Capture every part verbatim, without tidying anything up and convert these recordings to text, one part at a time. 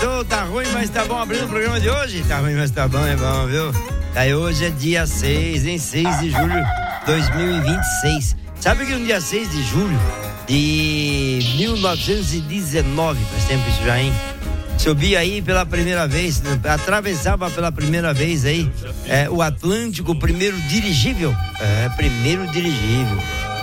Sextou, tá ruim, mas tá bom. Abrindo o programa de hoje? Tá ruim, mas tá bom, é bom, viu? Aí hoje é dia seis, hein? seis de julho de dois mil e vinte e seis. Sabe que no dia seis de julho de mil novecentos e dezenove, faz tempo isso já, hein? Subi aí pela primeira vez, atravessava pela primeira vez aí é, o Atlântico, o primeiro dirigível. É, primeiro dirigível.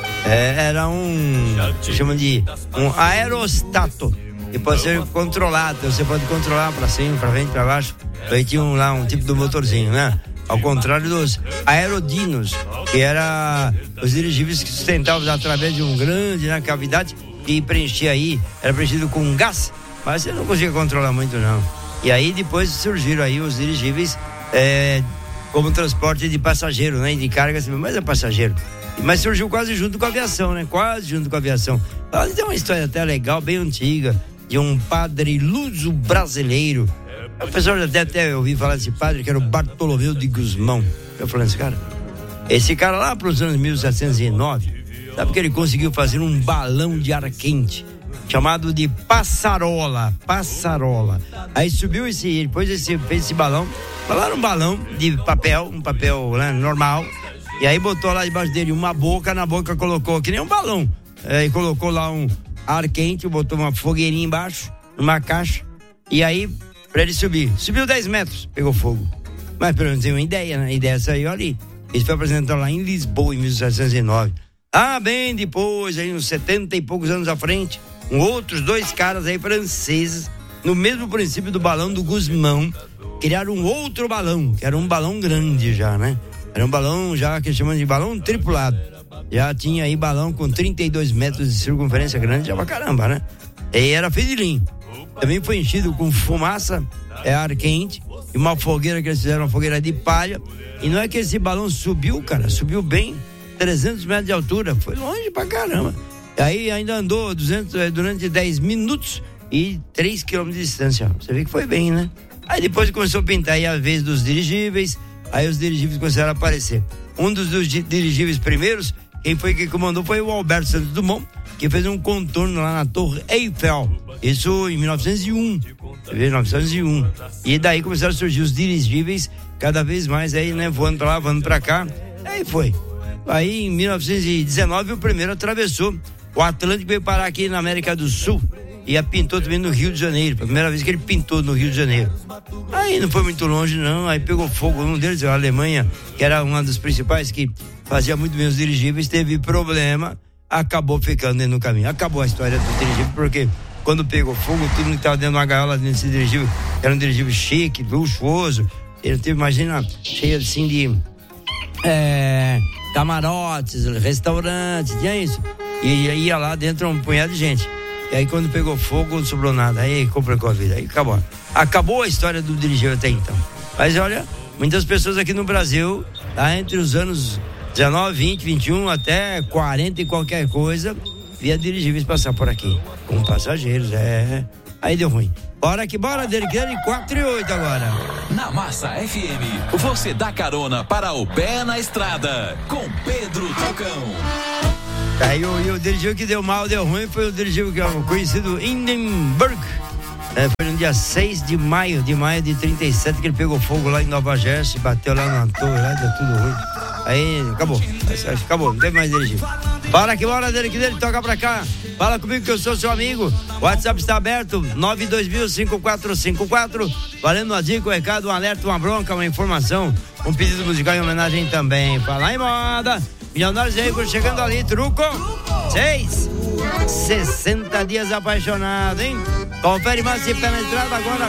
É, era um, chama de um aerostato, que pode ser controlado, você pode controlar para cima, para frente, para baixo. Aí tinha um, lá um tipo de motorzinho, né? Ao contrário dos aerodinos, que era os dirigíveis que sustentavam através de um grande, né, cavidade que preenchia aí, era preenchido com gás, mas você não conseguia controlar muito não. E aí depois surgiram aí os dirigíveis é, como transporte de passageiro, né? De carga, mas é passageiro. Mas surgiu quase junto com a aviação, né? Quase junto com a aviação. Mas tem uma história até legal, bem antiga, de um padre luso brasileiro. O pessoal já deve até ouvir falar desse padre, que era o Bartolomeu de Gusmão. Eu falei esse cara. Esse cara lá para os anos mil setecentos e nove, sabe que ele conseguiu fazer um balão de ar quente, chamado de passarola, passarola. Aí subiu esse, depois esse, fez esse balão, falaram um balão de papel, um papel, né, normal, e aí botou lá debaixo dele uma boca, na boca colocou, que nem um balão, aí colocou lá um ar quente, botou uma fogueirinha embaixo, numa caixa, e aí, pra ele subir, subiu dez metros, pegou fogo. Mas pelo menos tem uma ideia, né? A ideia saiu ali. Ele foi apresentado lá em Lisboa, em mil setecentos e nove. Ah, bem depois, aí uns setenta e poucos anos à frente, com outros dois caras aí franceses, no mesmo princípio do balão do Gusmão, criaram um outro balão, que era um balão grande já, né? Era um balão já que chamam de balão tripulado. Já tinha aí balão com trinta e dois metros de circunferência grande, já pra caramba, né? E era feito de linho. Também foi enchido com fumaça, é ar quente, e uma fogueira que eles fizeram, uma fogueira de palha. E não é que esse balão subiu, cara, subiu bem, trezentos metros de altura, foi longe pra caramba. E aí ainda andou duzentos, durante dez minutos e três quilômetros de distância. Você vê que foi bem, né? Aí depois começou a pintar aí a vez dos dirigíveis, aí os dirigíveis começaram a aparecer. Um dos, dos dirigíveis primeiros, quem foi que comandou foi o Alberto Santos Dumont, que fez um contorno lá na Torre Eiffel. Isso em mil novecentos e um. mil novecentos e um. E daí começaram a surgir os dirigíveis, cada vez mais aí, né? Voando pra lá, voando pra cá. Aí foi. Aí em mil novecentos e dezenove o primeiro atravessou o Atlântico, veio parar aqui na América do Sul. E a pintou também no Rio de Janeiro. Foi a primeira vez que ele pintou no Rio de Janeiro. Aí não foi muito longe, não. Aí pegou fogo. Um deles, a Alemanha, que era uma das principais, que fazia muito bem os dirigíveis, teve problema, acabou ficando dentro do caminho. Acabou a história do dirigível, porque quando pegou fogo, tudo que estava dentro de uma gaiola dentro desse dirigível, era um dirigível chique, luxuoso. Ele teve, imagina, cheio assim de é, camarotes, restaurantes, tinha isso. E ia lá dentro um punhado de gente. E aí quando pegou fogo, não sobrou nada. Aí complicou a vida, aí acabou. Acabou a história do dirigível até então. Mas olha, muitas pessoas aqui no Brasil, tá, entre os anos dezenove, vinte, vinte e um até quarenta e qualquer coisa, via dirigíveis passar por aqui, com passageiros, é. Aí deu ruim. Bora que bora, dele quatro e oito agora. Na Massa F M, você dá carona para o pé na estrada, com Pedro Tucão. Aí o, e o dirigível que deu mal, deu ruim, foi o dirigível que é o conhecido Hindenburg. É, foi no dia seis de maio, de maio de trinta e sete, que ele pegou fogo lá em Nova Jersey, bateu lá na torre, lá, deu tudo ruim. Aí, acabou, acabou, não teve mais dirigível. Bora que bora, dele que dele, toca pra cá. Fala comigo que eu sou seu amigo. O WhatsApp está aberto, nove dois mil, cinco quatro cinco quatro. Valendo uma dica, um recado, um alerta, uma bronca, uma informação, um pedido musical em homenagem também. Fala em moda. Milionários Veículos chegando ali, truco seis, sessenta dias apaixonado, hein? Confere mais esse pé na estrada agora